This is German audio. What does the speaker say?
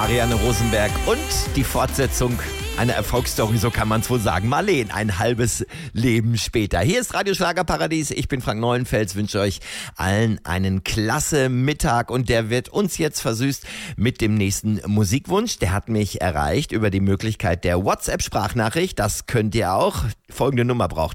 Marianne Rosenberg und die Fortsetzung einer Erfolgsstory, so kann man es wohl sagen. Marleen, ein halbes Leben später. Hier ist Radio Schlagerparadies. Ich bin Frank Neuenfels, wünsche euch allen einen klasse Mittag und der wird uns jetzt versüßt mit dem nächsten Musikwunsch. Der hat mich erreicht über die Möglichkeit der WhatsApp-Sprachnachricht. Das könnt ihr auch. Folgende Nummer braucht